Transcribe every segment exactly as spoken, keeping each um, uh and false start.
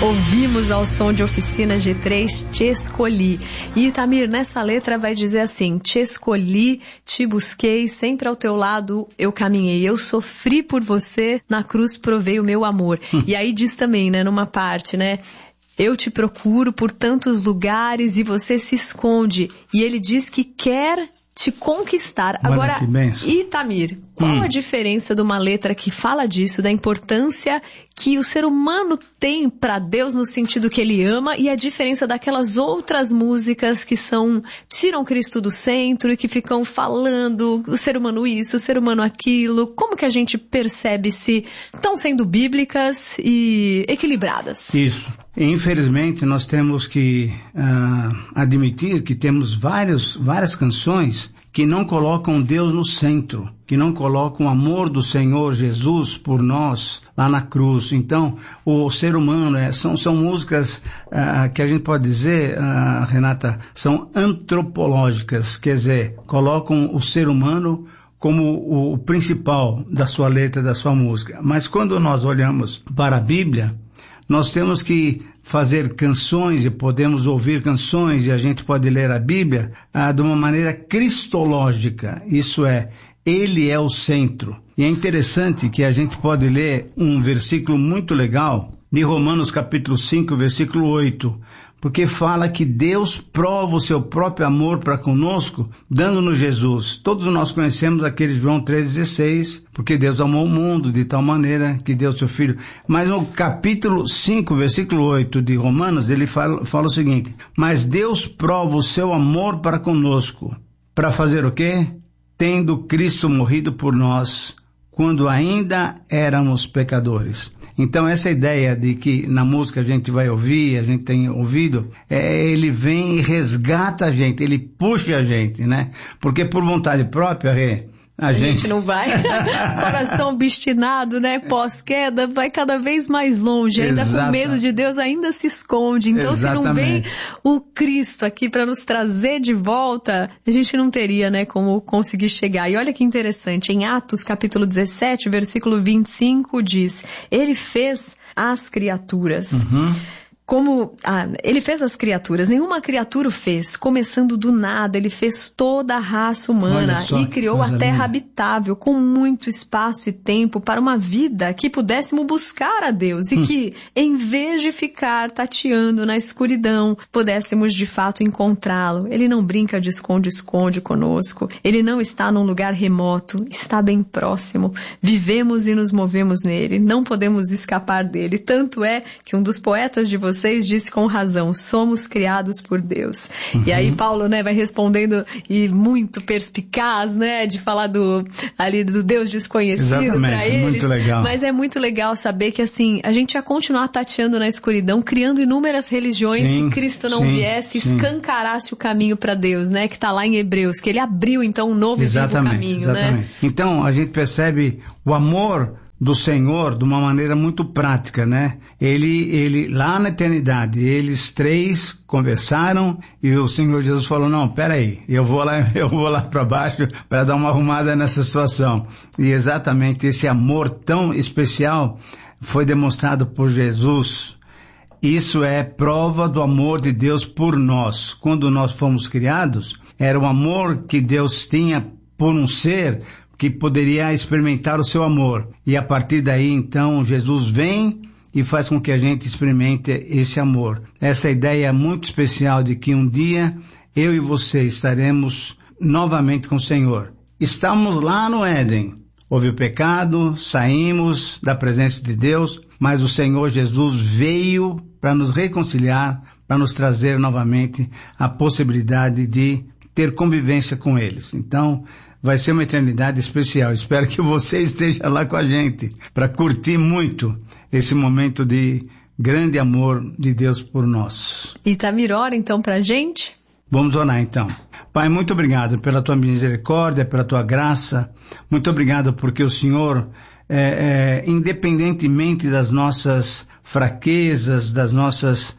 Ouvimos ao som de Oficina G três, Te Escolhi. E Itamir, nessa letra vai dizer assim: Te escolhi, te busquei, sempre ao teu lado eu caminhei. Eu sofri por você, na cruz provei o meu amor. Hum. E aí diz também, né, numa parte, né? Eu te procuro por tantos lugares e você se esconde. E ele diz que quer te conquistar. Agora, Itamir, qual hum. a diferença de uma letra que fala disso, da importância que o ser humano tem para Deus no sentido que ele ama, e a diferença daquelas outras músicas que são, tiram Cristo do centro e que ficam falando o ser humano isso, o ser humano aquilo? Como que a gente percebe se estão sendo bíblicas e equilibradas? Isso. Infelizmente, nós temos que uh, admitir que temos vários, várias canções que não colocam Deus no centro, que não colocam o amor do Senhor Jesus por nós lá na cruz. Então, o ser humano, é, são, são músicas uh, que a gente pode dizer, uh, Renata, são antropológicas, quer dizer, colocam o ser humano como o, o principal da sua letra, da sua música. Mas quando nós olhamos para a Bíblia, nós temos que fazer canções e podemos ouvir canções e a gente pode ler a Bíblia ah, de uma maneira cristológica. Isso é, Ele é o centro. E é interessante que a gente pode ler um versículo muito legal de Romanos capítulo cinco, versículo oito, porque fala que Deus prova o seu próprio amor para conosco, dando-nos Jesus. Todos nós conhecemos aquele João três, dezesseis, porque Deus amou o mundo de tal maneira que deu seu Filho. Mas no capítulo cinco, versículo oito de Romanos, ele fala, fala o seguinte: mas Deus prova o seu amor para conosco, para fazer o quê? Tendo Cristo morrido por nós, quando ainda éramos pecadores. Então essa ideia de que na música a gente vai ouvir, a gente tem ouvido, é, ele vem e resgata a gente, ele puxa a gente, né? Porque por vontade própria, Rê, a, a gente... gente não vai. Coração obstinado, né? Pós-queda, vai cada vez mais longe. Ainda Exata. Com medo de Deus, ainda se esconde. Então, Exatamente. Se não vem o Cristo aqui para nos trazer de volta, a gente não teria, né, como conseguir chegar. E olha que interessante, em Atos capítulo dezessete, versículo vinte e cinco, diz: Ele fez as criaturas. Uhum. Como ah, ele fez as criaturas, nenhuma criatura o fez, começando do nada, ele fez toda a raça humana só, e criou a terra habitável, com muito espaço e tempo para uma vida que pudéssemos buscar a Deus e hum. que, em vez de ficar tateando na escuridão, pudéssemos de fato encontrá-lo. Ele não brinca de esconde-esconde conosco, ele não está num lugar remoto, está bem próximo, vivemos e nos movemos nele, não podemos escapar dele. Tanto é que um dos poetas de vocês Vocês disse com razão, somos criados por Deus. Uhum. E aí Paulo, né, vai respondendo, e muito perspicaz, né, de falar do, ali do Deus desconhecido para eles. Muito legal. Mas é muito legal saber que, assim, a gente ia continuar tateando na escuridão, criando inúmeras religiões, sim, se Cristo não sim, viesse, sim. escancarasse o caminho para Deus, né, que está lá em Hebreus, que ele abriu então um novo exatamente, e vivo caminho, exatamente. Né? Então a gente percebe o amor do Senhor de uma maneira muito prática, né? Ele, ele, lá na eternidade, eles três conversaram e o Senhor Jesus falou: não, peraí, eu vou lá, eu vou lá para baixo para dar uma arrumada nessa situação. E exatamente esse amor tão especial foi demonstrado por Jesus. Isso é prova do amor de Deus por nós. Quando nós fomos criados, era o amor que Deus tinha por um ser que poderia experimentar o seu amor. E a partir daí, então, Jesus vem e faz com que a gente experimente esse amor. Essa ideia muito especial de que um dia eu e você estaremos novamente com o Senhor. Estamos lá no Éden. Houve o pecado, saímos da presença de Deus, mas o Senhor Jesus veio para nos reconciliar, para nos trazer novamente a possibilidade de ter convivência com eles. Então, vai ser uma eternidade especial. Espero que você esteja lá com a gente para curtir muito esse momento de grande amor de Deus por nós. Itamir, ora então pra gente? Vamos orar então. Pai, muito obrigado pela tua misericórdia, pela tua graça. Muito obrigado porque o Senhor, é, é, independentemente das nossas fraquezas, das nossas,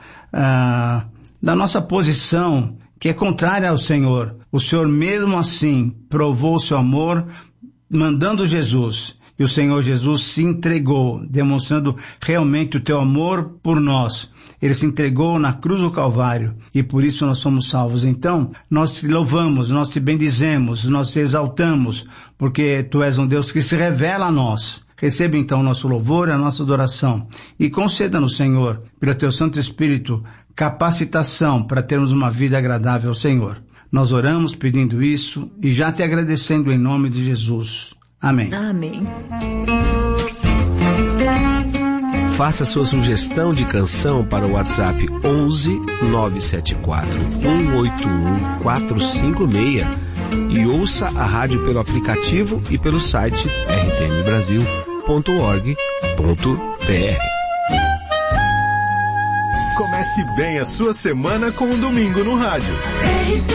ah, da nossa posição, que é contrária ao Senhor, o Senhor mesmo assim provou o seu amor mandando Jesus. E o Senhor Jesus se entregou, demonstrando realmente o teu amor por nós. Ele se entregou na cruz do Calvário e por isso nós somos salvos. Então, nós te louvamos, nós te bendizemos, nós te exaltamos, porque tu és um Deus que se revela a nós. Receba então o nosso louvor e a nossa adoração e conceda-nos, Senhor, pelo teu Santo Espírito, capacitação para termos uma vida agradável ao Senhor. Nós oramos pedindo isso e já te agradecendo em nome de Jesus. Amém. Amém. Faça sua sugestão de canção para o WhatsApp onze nove sete quatro um oito um quatro cinco seis e ouça a rádio pelo aplicativo e pelo site r t m brasil ponto org ponto b r. Comece bem a sua semana com um domingo no rádio.